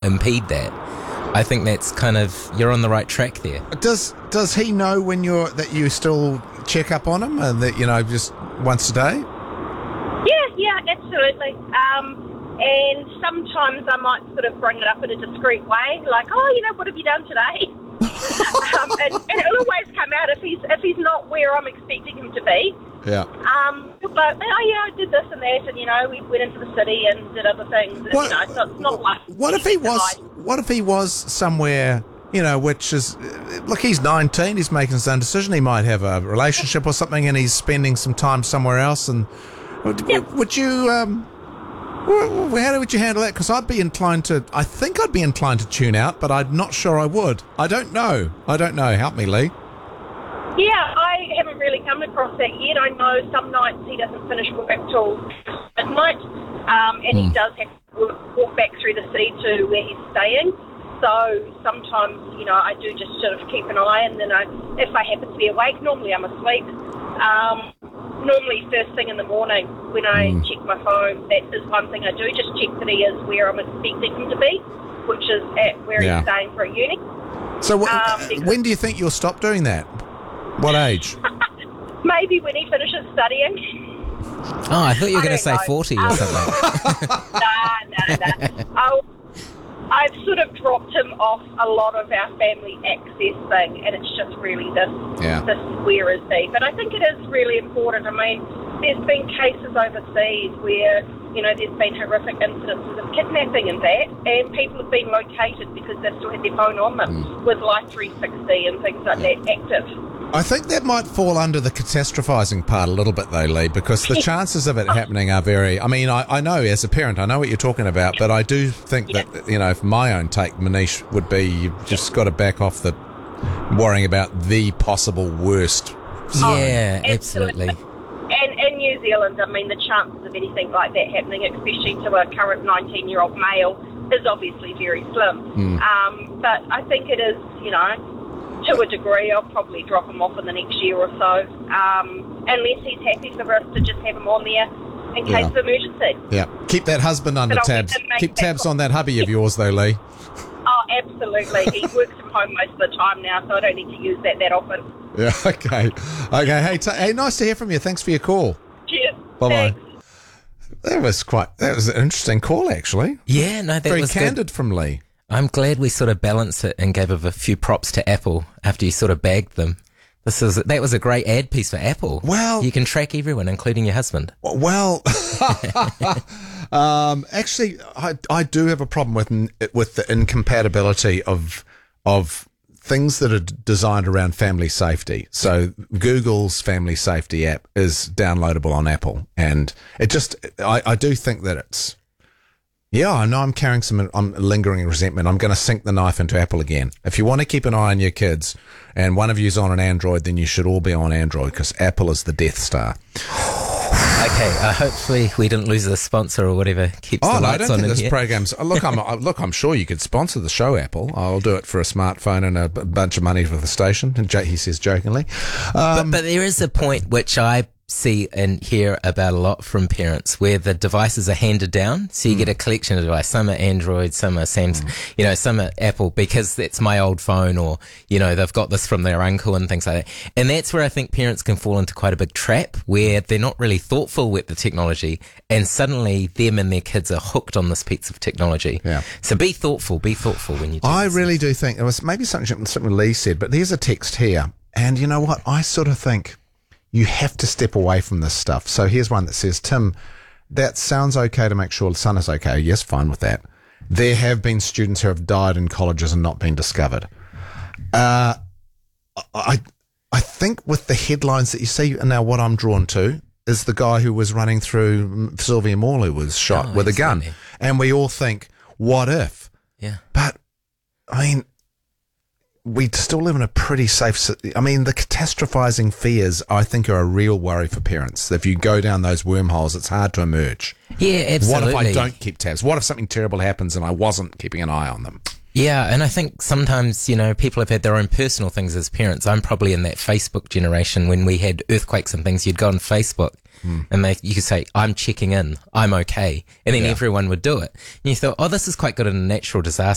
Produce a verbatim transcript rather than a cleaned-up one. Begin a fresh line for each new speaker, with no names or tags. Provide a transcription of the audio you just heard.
impede that. I think that's kind of, you're on the right track there.
Does does he know when you're that you still check up on him and that, you know, just once a day?
Yeah, yeah, absolutely. Um, and sometimes I might sort of bring it up in a discreet way, like, oh, you know, what have you done today? um, and, and it'll always come out if he's if he's not where I'm expecting him to be.
Yeah.
Um, but oh yeah, I did this and that, and you know, we went into the city and did other things. And,
What,
you know, so it's not like
what if he was? What if he was somewhere? You know, which is look, he's nineteen. He's making his own decision. He might have a relationship or something, and he's spending some time somewhere else. And would,
Yep.
would you? Um, wh- wh- how would you handle that? Because I'd be inclined to. I think I'd be inclined to tune out, but I'm not sure I would. I don't know. I don't know. Help me, Lee.
Yeah, I haven't really come across that yet. I know some nights he doesn't finish work till midnight, um, and he does have to walk, walk back through the city to where he's staying. So sometimes, you know, I do just sort of keep an eye, and then I, if I happen to be awake, normally I'm asleep. Um, normally first thing in the morning when I
Mm.
check my phone, that is one thing I do, just check that he is where I'm expecting him to be, which is at where
Yeah.
he's staying for a uni.
So, wh-
Um, because-
when do you think you'll stop doing that? What age?
Maybe when he finishes studying.
Oh, I thought you were
I
going to
don't
say
know.
forty or
Um,
something.
Nah, nah, nah. I'll, I've sort of dropped him off a lot of our family access thing, and it's just really this,
Yeah.
this where is he. But I think it is really important. I mean, there's been cases overseas where, you know, there's been horrific incidences of kidnapping and that, and people have been located because they've still had their phone on them
Mm.
with Life three sixty and things like that active.
I think that might fall under the catastrophizing part a little bit, though, Lee, because the chances of it happening are very. I mean, I, I know as a parent, I know what you're talking about, but I do think that, you know, my own take, Manish, would be you've just got to back off the worrying about the possible worst.
Yeah,
absolutely.
absolutely.
And in New Zealand, I mean, the chances of anything like that happening, especially to a current nineteen-year-old male, is obviously very slim. Um, but I think it is, you know, to a degree, I'll probably drop him off in the next year or so, um, unless he's happy for us to just have him on there in case
Yeah.
of emergency.
Yeah. Keep that husband under
But I'll
tabs.
let him make
Keep
that
tabs
call.
on that hubby of yours, though, Lee.
Oh, absolutely. He works from home most of the time now, so I don't need to use that that often.
Yeah, okay. Okay, hey, t- hey, nice to hear from you. Thanks for your call.
Cheers.
Bye-bye.
Thanks.
That was quite, that was an interesting call, actually.
Yeah, no, that
Very
was
candid
good.
from Lee.
I'm glad we sort of balanced it and gave a few props to Apple after you sort of bagged them. This is that was a great ad piece for Apple.
Well-
you can track everyone, including your husband.
Well, um, actually, I, I do have a problem with n- with the incompatibility of of things that are d- designed around family safety. So Google's family safety app is downloadable on Apple, and it just I, I do think that it's yeah. I know I'm carrying some I'm lingering resentment. I'm going to sink the knife into Apple again. If you want to keep an eye on your kids, and one of you's on an Android, then you should all be on Android because Apple is the Death Star.
Okay, uh, hopefully we didn't lose the sponsor or whatever keeps
Oh
the
no, I
lights
don't
on
think
in
this
here.
program's. uh, Look, I'm uh, look. I'm sure you could sponsor the show, Apple. I'll do it for a smartphone and a b- bunch of money for the station. And J- he says jokingly.
But,
Um,
but there is a point which I see and hear about a lot from parents where the devices are handed down. So you get a collection of devices. Some are Android, some are Samsung, you know, some are Apple because it's my old phone or, you know, they've got this from their uncle and things like that. And that's where I think parents can fall into quite a big trap where they're not really thoughtful with the technology and suddenly them and their kids are hooked on this piece of technology.
Yeah.
So be thoughtful, be thoughtful when you do
I
this.
really do think it was maybe something something Lee said, but there's a text here, and you know what? I sort of think you have to step away from this stuff. So here's one that says, Tim, that sounds okay to make sure the son is okay. Yes, fine with that. There have been students who have died in colleges and not been discovered. Uh, I, I think with the headlines that you see now, what I'm drawn to is the guy who was running through Sylvia Mall who was shot
Oh,
with a gun.
absolutely.
And we all think, what if?
Yeah.
But, I mean, we still live in a pretty safe... si- I mean, the catastrophizing fears, I think, are a real worry for parents. If you go down those wormholes, it's hard to emerge.
Yeah, absolutely.
What if I don't keep tabs? What if something terrible happens and I wasn't keeping an eye on them?
Yeah, and I think sometimes, you know, people have had their own personal things as parents. I'm probably in that Facebook generation when we had earthquakes and things, you'd go on Facebook and they, you could say, I'm checking in, I'm okay. And then
Yeah.
everyone would do it. And you thought, oh, this is quite good in a natural disaster.